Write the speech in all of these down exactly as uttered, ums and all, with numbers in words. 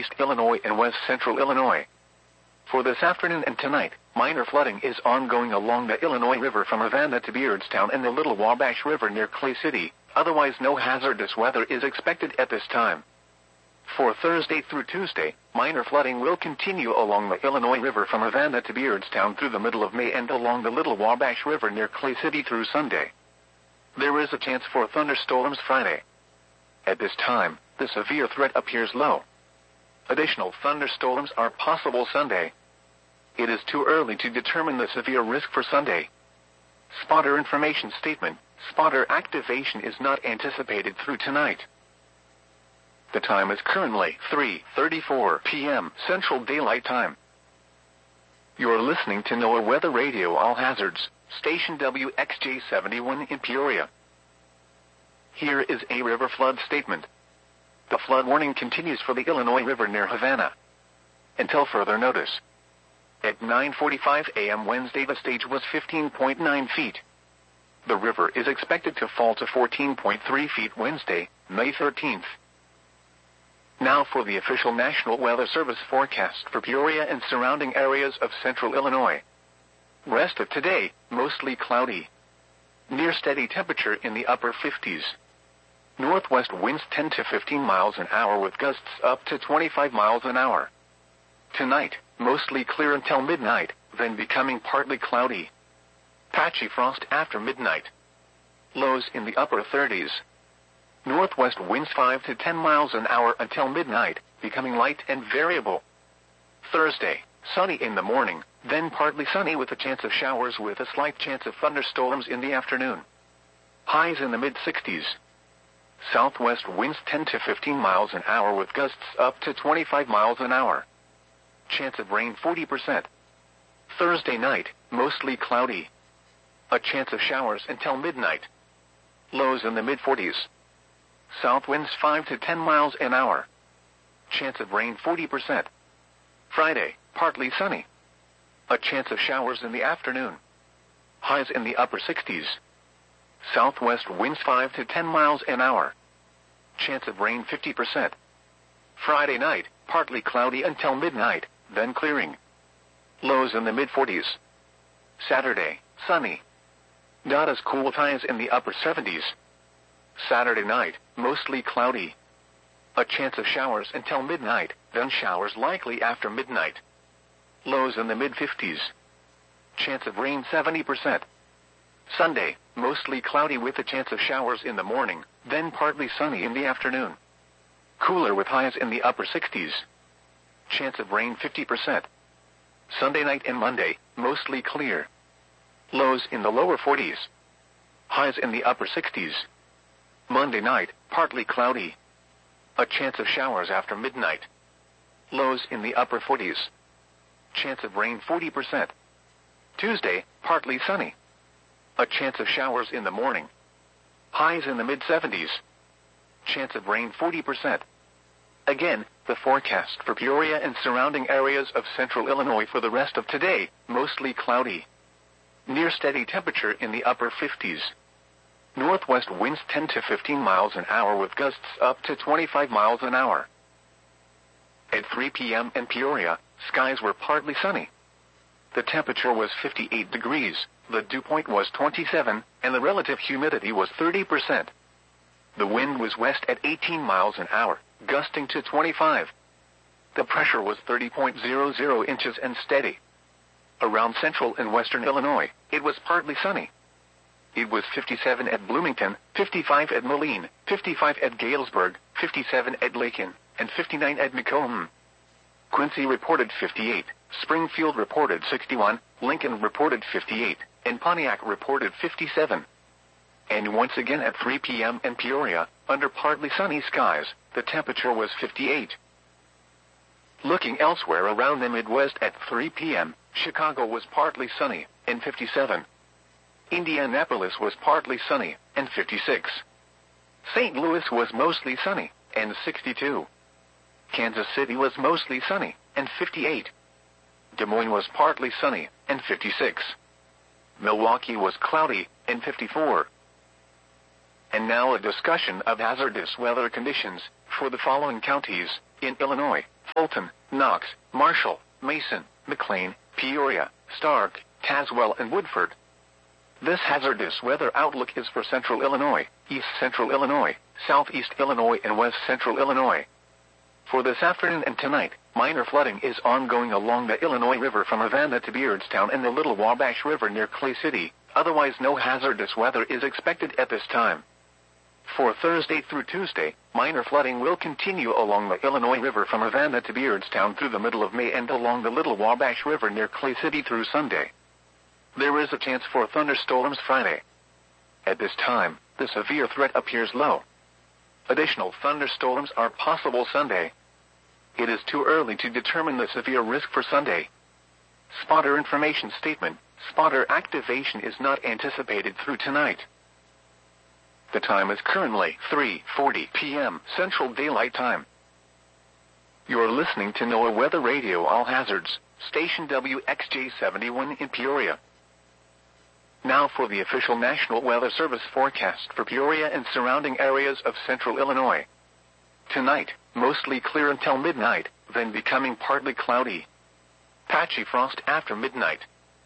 East Illinois and West Central Illinois. For this afternoon and tonight, minor flooding is ongoing along the Illinois River from Havana to Beardstown and the Little Wabash River near Clay City. Otherwise, no hazardous weather is expected at this time. For Thursday through Tuesday, minor flooding will continue along the Illinois River from Havana to Beardstown through the middle of May and along the Little Wabash River near Clay City through Sunday. There is a chance for thunderstorms Friday. At this time, the severe threat appears low. Additional thunderstorms are possible Sunday. It is too early to determine the severe risk for Sunday. Spotter information statement. Spotter activation is not anticipated through tonight. The time is currently three thirty-four p m Central Daylight Time. You are listening to NOAA Weather Radio All Hazards, station W X J seventy-one in Peoria. Here is a river flood statement. The flood warning continues for the Illinois River near Havana until further notice. At nine forty-five a m Wednesday, the stage was fifteen point nine feet. The river is expected to fall to fourteen point three feet Wednesday, May thirteenth. Now for the official National Weather Service forecast for Peoria and surrounding areas of central Illinois. Rest of today, mostly cloudy. Near steady temperature in the upper fifties. Northwest winds ten to fifteen miles an hour with gusts up to twenty-five miles an hour. Tonight, mostly clear until midnight, then becoming partly cloudy. Patchy frost after midnight. Lows in the upper thirties. Northwest winds five to ten miles an hour until midnight, becoming light and variable. Thursday, sunny in the morning, then partly sunny with a chance of showers with a slight chance of thunderstorms in the afternoon. Highs in the mid-sixties. Southwest winds ten to fifteen miles an hour with gusts up to twenty-five miles an hour. Chance of rain forty percent. Thursday night, mostly cloudy. A chance of showers until midnight. Lows in the mid-forties. South winds five to ten miles an hour. Chance of rain forty percent. Friday, partly sunny. A chance of showers in the afternoon. Highs in the upper sixties. Southwest winds five to ten miles an hour. Chance of rain fifty percent. Friday night, partly cloudy until midnight, then clearing. Lows in the mid-forties. Saturday, sunny. Not as cool with highs in the upper seventies. Saturday night, mostly cloudy. A chance of showers until midnight, then showers likely after midnight. Lows in the mid-fifties. Chance of rain seventy percent. Sunday, mostly cloudy with a chance of showers in the morning, then partly sunny in the afternoon. Cooler with highs in the upper sixties. Chance of rain fifty percent. Sunday night and Monday, mostly clear. Lows in the lower forties. Highs in the upper sixties. Monday night, partly cloudy. A chance of showers after midnight. Lows in the upper forties. Chance of rain forty percent. Tuesday, partly sunny. A chance of showers in the morning. Highs in the mid-seventies. Chance of rain forty percent. Again, the forecast for Peoria and surrounding areas of central Illinois for the rest of today, mostly cloudy. Near steady temperature in the upper fifties. Northwest winds ten to fifteen miles an hour with gusts up to twenty-five miles an hour. At three p m in Peoria, skies were partly sunny. The temperature was fifty-eight degrees, the dew point was twenty-seven, and the relative humidity was thirty percent. The wind was west at eighteen miles an hour, gusting to twenty-five. The pressure was thirty point zero zero inches and steady. Around central and western Illinois, it was partly sunny. It was fifty-seven at Bloomington, fifty-five at Moline, fifty-five at Galesburg, fifty-seven at Lakin, and fifty-nine at Macomb. Quincy reported fifty-eight, Springfield reported sixty-one, Lincoln reported fifty-eight, and Pontiac reported fifty-seven. And once again at three p m in Peoria, under partly sunny skies, the temperature was fifty-eight. Looking elsewhere around the Midwest at three p m, Chicago was partly sunny, and fifty-seven. Indianapolis was partly sunny, and fifty-six. Saint Louis was mostly sunny, and sixty-two. Kansas City was mostly sunny, and fifty-eight. Des Moines was partly sunny, and fifty-six. Milwaukee was cloudy, and fifty-four. And now a discussion of hazardous weather conditions for the following counties in Illinois. Fulton, Knox, Marshall, Mason, McLean, Peoria, Stark, Tazewell, and Woodford. This hazardous weather outlook is for central Illinois, east central Illinois, southeast Illinois, and west central Illinois. For this afternoon and tonight, minor flooding is ongoing along the Illinois River from Havana to Beardstown and the Little Wabash River near Clay City. Otherwise, no hazardous weather is expected at this time. For Thursday through Tuesday, minor flooding will continue along the Illinois River from Havana to Beardstown through the middle of May and along the Little Wabash River near Clay City through Sunday. There is a chance for thunderstorms Friday. At this time, the severe threat appears low. Additional thunderstorms are possible Sunday. It is too early to determine the severe risk for Sunday. Spotter information statement: spotter activation is not anticipated through tonight. The time is currently three forty p m Central Daylight Time. You are listening to NOAA Weather Radio All Hazards, station W X J seventy-one in Peoria. Now for the official National Weather Service forecast for Peoria and surrounding areas of central Illinois. Tonight, mostly clear until midnight, then becoming partly cloudy. Patchy frost after midnight.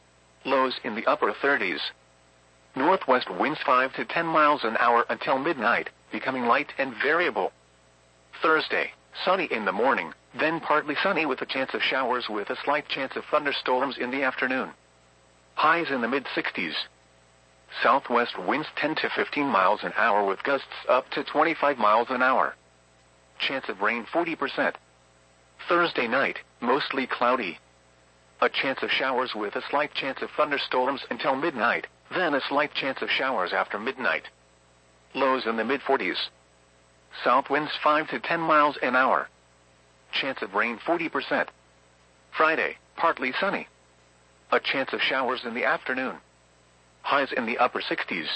Lows in the upper thirties. Northwest winds five to ten miles an hour until midnight, becoming light and variable. Thursday, sunny in the morning, then partly sunny with a chance of showers with a slight chance of thunderstorms in the afternoon. Highs in the mid-sixties. Southwest winds ten to fifteen miles an hour with gusts up to twenty-five miles an hour. Chance of rain forty percent. Thursday night, mostly cloudy. A chance of showers with a slight chance of thunderstorms until midnight, then a slight chance of showers after midnight. Lows in the mid-forties. South winds five to ten miles an hour. Chance of rain forty percent. Friday, partly sunny. A chance of showers in the afternoon. Highs in the upper sixties.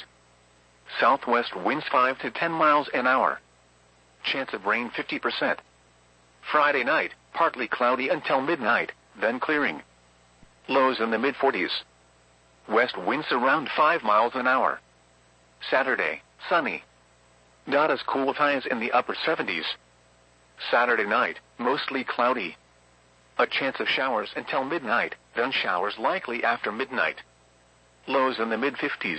Southwest winds five to ten miles an hour. Chance of rain fifty percent. Friday night, partly cloudy until midnight, then clearing. Lows in the mid-forties. West winds around five miles an hour. Saturday, sunny. Not as cool with highs in the upper seventies. Saturday night, mostly cloudy. A chance of showers until midnight, then showers likely after midnight. Lows in the mid-fifties.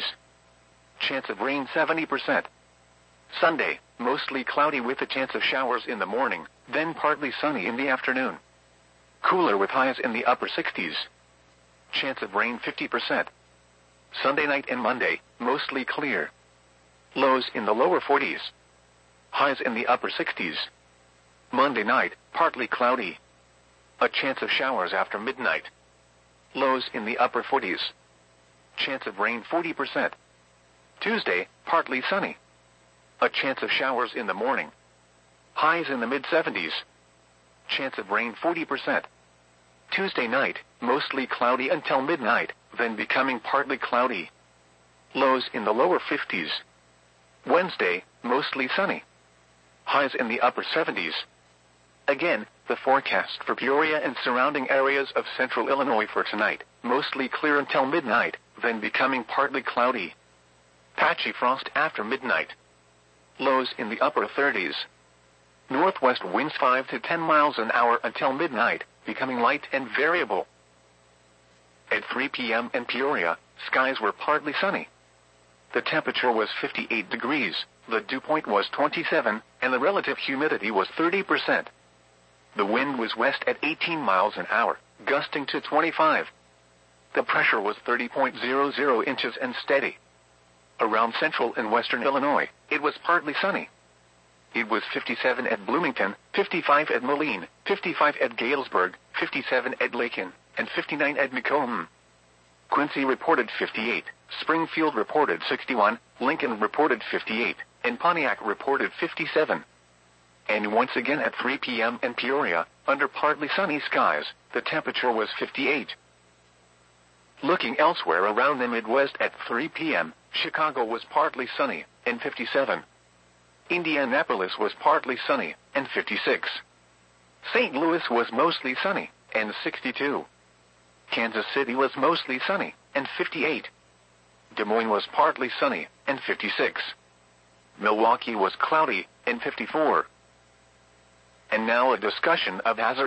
Chance of rain seventy percent. Sunday, mostly cloudy with a chance of showers in the morning, then partly sunny in the afternoon. Cooler with highs in the upper sixties. Chance of rain fifty percent. Sunday night and Monday, mostly clear. Lows in the lower forties. Highs in the upper sixties. Monday night, partly cloudy. A chance of showers after midnight. Lows in the upper forties. Chance of rain forty percent. Tuesday, partly sunny. A chance of showers in the morning. Highs in the mid-seventies. Chance of rain forty percent. Tuesday night, mostly cloudy until midnight, then becoming partly cloudy. Lows in the lower fifties. Wednesday, mostly sunny. Highs in the upper seventies. Again, the forecast for Peoria and surrounding areas of central Illinois for tonight, mostly clear until midnight, then becoming partly cloudy. Patchy frost after midnight. Lows in the upper thirties. Northwest winds five to ten miles an hour until midnight, becoming light and variable. At three p m in Peoria, skies were partly sunny. The temperature was fifty-eight degrees, the dew point was twenty-seven, and the relative humidity was thirty percent. The wind was west at eighteen miles an hour, gusting to twenty-five. The pressure was thirty point zero zero inches and steady. Around central and western Illinois, it was partly sunny. It was fifty-seven at Bloomington, fifty-five at Moline, fifty-five at Galesburg, fifty-seven at Lakin, and fifty-nine at Macomb. Quincy reported fifty-eight, Springfield reported sixty-one, Lincoln reported fifty-eight, and Pontiac reported fifty-seven. And once again at three p m in Peoria, under partly sunny skies, the temperature was fifty-eight. Looking elsewhere around the Midwest at three p m, Chicago was partly sunny, and fifty-seven. Indianapolis was partly sunny, and fifty-six. Saint Louis was mostly sunny, and sixty-two. Kansas City was mostly sunny, and fifty-eight. Des Moines was partly sunny, and fifty-six. Milwaukee was cloudy, and fifty-four. And now a discussion of hazard